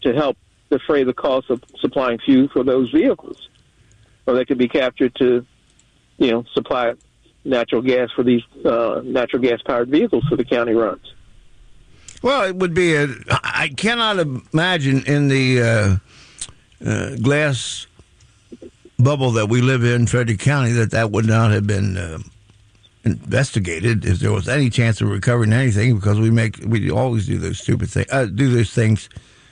to help defray the cost of supplying fuel for those vehicles. Or they could be captured to, supply natural gas for these natural gas-powered vehicles for the county runs. Well, it would be I cannot imagine in the glass bubble that we live in Frederick County that would not have been investigated if there was any chance of recovering anything, because we always do those stupid things, do those things.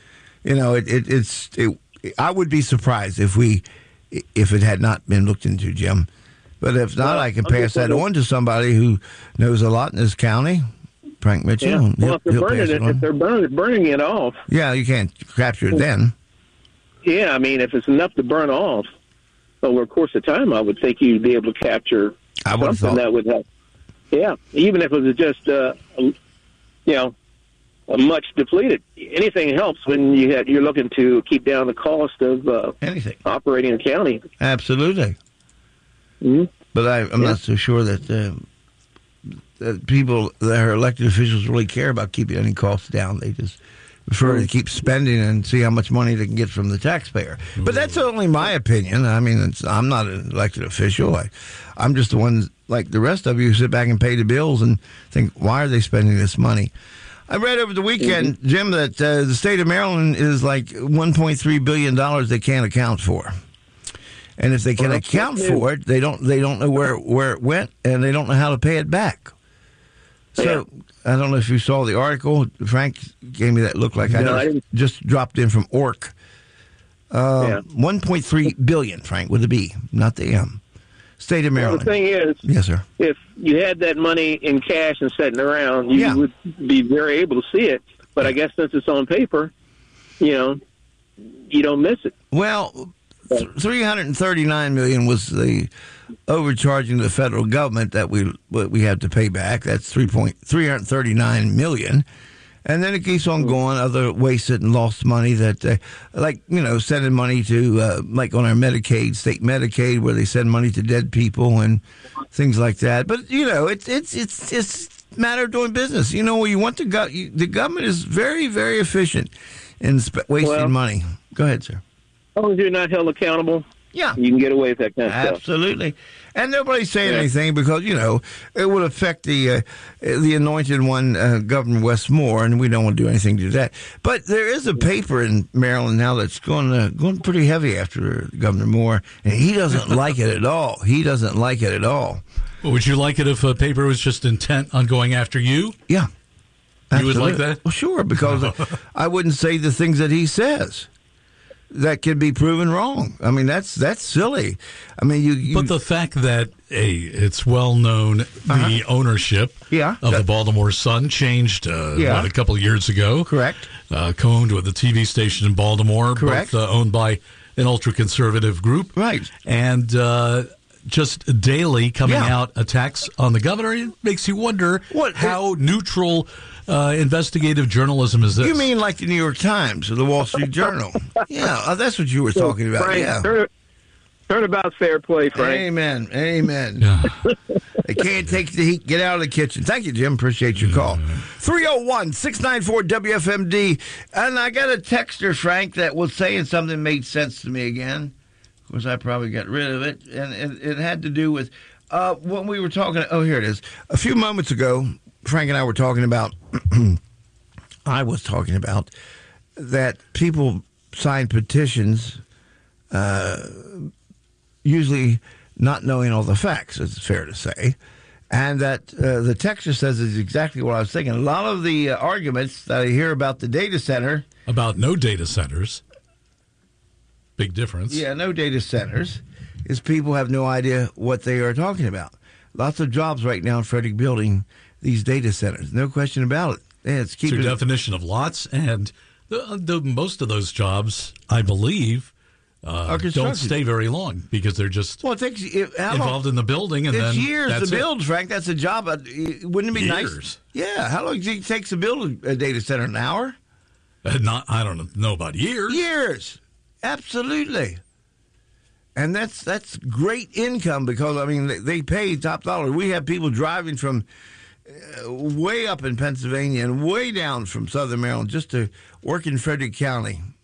I would be surprised if it had not been looked into, Jim. But if not, I can pass that on to somebody who knows a lot in this county, Frank Mitchell. Yeah. Well, if they're burning it off. Yeah, you can't capture it then. Yeah, I mean, if it's enough to burn off over a course of time, I would think you'd be able to capture something that would help. Yeah, even if it was just, a much depleted. Anything helps when you're looking to keep down the cost of anything operating a county. Absolutely. Mm-hmm. But I'm not so sure that people that are elected officials really care about keeping any costs down. They just prefer to keep spending and see how much money they can get from the taxpayer. But that's only my opinion. I mean, I'm not an elected official. I'm just the one, like the rest of you, who sit back and pay the bills and think, why are they spending this money? I read over the weekend, Jim, that the state of Maryland is like $1.3 billion they can't account for. And if they can account for it, they don't know where it went, and they don't know how to pay it back. So I don't know if you saw the article. Frank gave me that look like I just dropped in from ORC. 1.3 billion, Frank, with a B, not the M. State of Maryland. Well, the thing is, yes, sir. If you had that money in cash and sitting around, you would be very able to see it. But I guess since it's on paper, you don't miss it. Well, $339 million was the overcharging the federal government that we have to pay back. That's $339 million. And then it keeps on going, other wasted and lost money that, sending money to, like on our Medicaid, state Medicaid, where they send money to dead people and things like that. But, it's just a matter of doing business. Where you want to go, the government is very, very efficient in wasting money. Go ahead, sir. As long as you're not held accountable, you can get away with that kind of stuff. Absolutely. And nobody's saying anything because, it would affect the anointed one, Governor Wes Moore, and we don't want to do anything to that. But there is a paper in Maryland now that's going pretty heavy after Governor Moore, and he doesn't like it at all. He doesn't like it at all. Well, would you like it if a paper was just intent on going after you? Yeah. Absolutely. You would like that? Well, sure, because I wouldn't say the things that he says that can be proven wrong. I mean, that's silly. I mean, But the fact that it's well known the ownership of the Baltimore Sun changed a couple of years ago. Correct. Co-owned with a TV station in Baltimore. Correct. Both owned by an ultra-conservative group. Right. And just daily coming out attacks on the governor. It makes you wonder how neutral investigative journalism is this. You mean like the New York Times or the Wall Street Journal? Yeah, that's what you were talking about. Frank, turnabout's fair play, Frank. Amen. They can't take the heat. Get out of the kitchen. Thank you, Jim. Appreciate your call. 301-694-WFMD. And I got a texter, Frank, that was saying something that made sense to me again. Of course, I probably got rid of it. And it had to do with when we were talking. Oh, here it is. A few moments ago, Frank and I were talking about, I was talking about that people sign petitions, usually not knowing all the facts, it's fair to say, and that the texture says is exactly what I was thinking. A lot of the arguments that I hear about the data center. About no data centers. Big difference. Yeah, no data centers, is people have no idea what they are talking about. Lots of jobs right now in Frederick building these data centers. No question about it. It's your definition of lots, and the most of those jobs, I believe, don't stay very long because they're just involved in the building. And it's then years to build, Frank. That's a job. Wouldn't it be nice? Yeah. How long do you think it takes to build a data center? An hour? I don't know about years. Years. Absolutely. And that's great income because, I mean, they pay top dollar. We have people driving from way up in Pennsylvania and way down from southern Maryland just to work in Frederick County.